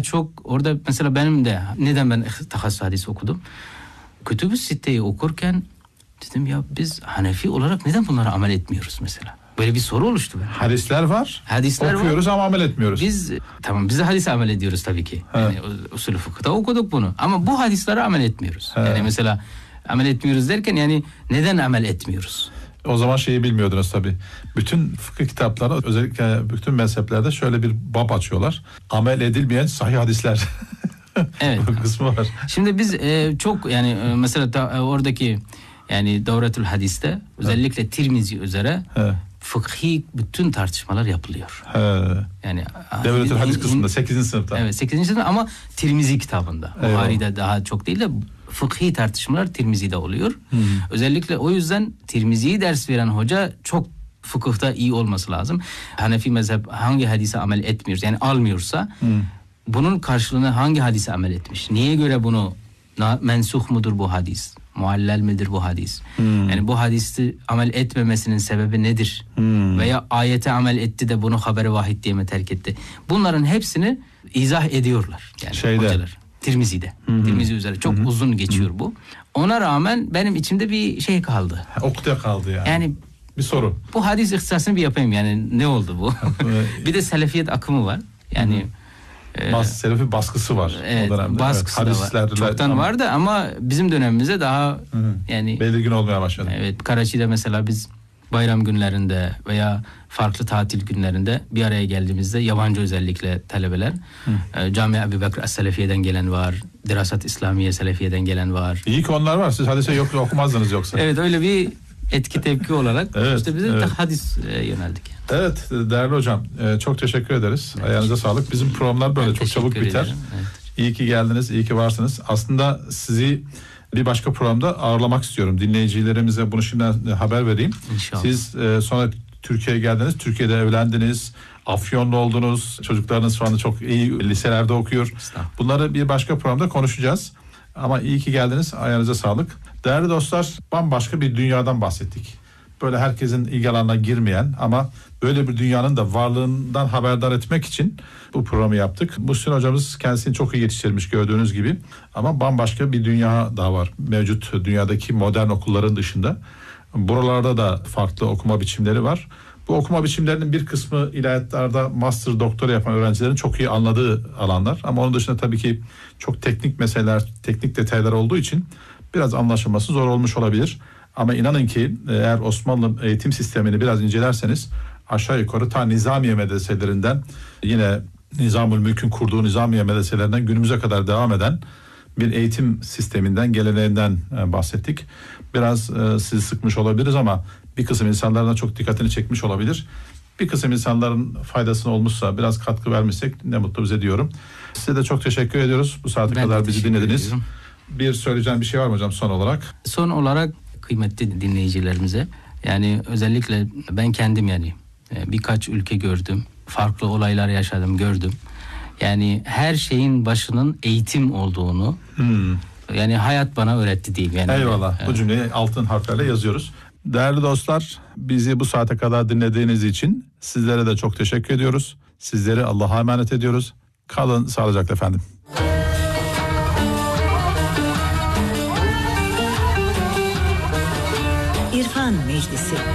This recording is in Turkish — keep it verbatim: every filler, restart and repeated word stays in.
çok orada mesela benim de neden ben tahassus hadis okudum? Kütüb-ü Sitte'yi okurken dedim ya biz Hanefi olarak neden bunlara amel etmiyoruz mesela? Böyle bir soru oluştu. Ben. Hadisler var. Hadisler okuyoruz var. ama amel etmiyoruz. Biz tamam biz de hadis amel ediyoruz tabii ki. He. Yani usulü fıkıhta okuduk bunu. Ama bu hadislere amel etmiyoruz. He. Yani mesela amel etmiyoruz derken yani neden amel etmiyoruz? O zaman şeyi bilmiyordunuz tabii. Bütün fıkıh kitapları özellikle bütün mezheplerde şöyle bir bab açıyorlar. Amel edilmeyen sahih hadisler. Evet. Bu kısmı var. Şimdi biz e, çok yani e, mesela ta, e, oradaki yani Davretül Hadis'te özellikle evet. Tirmizi üzere evet. Fıkhi bütün tartışmalar yapılıyor. He. Yani Devletül Hadis kısmında sekizinci sınıfta. Evet sekizinci sınıfta ama Tirmizi kitabında. Buhari'de daha çok değil de fıkhi tartışmalar Tirmizi'de oluyor. Hmm. Özellikle o yüzden Tirmizi'yi ders veren hoca çok fıkıhta iyi olması lazım. Hanefi mezhep hangi hadise amel etmiyoruz yani almıyorsa hmm. bunun karşılığında hangi hadise amel etmiş? Niye göre bunu mensuh mudur bu hadis? Muallel midir bu hadis? Hmm. Yani bu hadisi amel etmemesinin sebebi nedir? Hmm. Veya ayete amel etti de bunu haber-i vahid diye mi terk etti? Bunların hepsini izah ediyorlar. Yani Şeyde. Hocalar. Tirmizi'de. Hmm. Tirmizi üzere. Çok hmm. uzun geçiyor hmm. bu. Ona rağmen benim içimde bir şey kaldı. Okta kaldı yani. Yani bir soru. Bu hadis ihtisasını bir yapayım yani ne oldu bu? Bir de selefiyet akımı var. Yani hmm. Bas, Selefi baskısı var. Evet, baskısı evet, da var. Çoktan ama... vardı ama bizim dönemimizde daha Hı-hı. yani belirgin olmaya başladı. Evet, Karachi'de mesela biz bayram günlerinde veya farklı tatil günlerinde bir araya geldiğimizde yabancı özellikle talebeler e, Cami Ebu Bekir Es-Selefiye'den gelen var, Dirasat İslamiye Selefiye'den gelen var. İyi ki onlar var. Siz hadise yok okumazdınız yoksa. Evet, öyle bir etki tepki olarak evet, işte biz de evet. hadis e, yöneldik. Evet değerli hocam e, çok teşekkür ederiz. Evet. Ayağınıza sağlık. Bizim programlar böyle ben çok çabuk biter. Evet. İyi ki geldiniz, iyi ki varsınız. Aslında sizi bir başka programda ağırlamak istiyorum. Dinleyicilerimize bunu şimdiden haber vereyim. İnşallah. Siz e, sonra Türkiye'ye geldiniz. Türkiye'de evlendiniz. Afyonlu oldunuz. Çocuklarınız şu anda çok iyi liselerde okuyor. Bunları bir başka programda konuşacağız. Ama iyi ki geldiniz. Ayağınıza sağlık. Değerli dostlar, bambaşka bir dünyadan bahsettik. Böyle herkesin ilgi alanına girmeyen ama böyle bir dünyanın da varlığından haberdar etmek için bu programı yaptık. Muhsin hocamız kendisini çok iyi yetiştirmiş gördüğünüz gibi. Ama bambaşka bir dünya daha var. Mevcut dünyadaki modern okulların dışında. Buralarda da farklı okuma biçimleri var. Bu okuma biçimlerinin bir kısmı ilahiyatlarda master, doktora yapan öğrencilerin çok iyi anladığı alanlar. Ama onun dışında tabii ki çok teknik meseleler, teknik detaylar olduğu için biraz anlaşılması zor olmuş olabilir. Ama inanın ki eğer Osmanlı eğitim sistemini biraz incelerseniz aşağı yukarı ta Nizamiye medreselerinden yine Nizamül Mülk'ün kurduğu Nizamiye medreselerinden günümüze kadar devam eden bir eğitim sisteminden, geleneğinden bahsettik. Biraz e, sizi sıkmış olabiliriz ama bir kısım insanların çok dikkatini çekmiş olabilir. Bir kısım insanların faydasına olmuşsa biraz katkı vermişsek ne mutlu bize diyorum. Size de çok teşekkür ediyoruz. Bu saate ben kadar bizi dinlediniz. Ediyorum. Bir söyleyeceğim bir şey var mı hocam son olarak? Son olarak kıymetli dinleyicilerimize yani özellikle ben kendim yani birkaç ülke gördüm. Farklı olaylar yaşadım, gördüm. Yani her şeyin başının eğitim olduğunu hmm. yani hayat bana öğretti diyeyim. Yani eyvallah. Evet. Bu cümleyi altın harflerle yazıyoruz. Değerli dostlar, bizi bu saate kadar dinlediğiniz için sizlere de çok teşekkür ediyoruz. Sizleri Allah'a emanet ediyoruz. Kalın sağlıcakla efendim. İrfan Meclisi.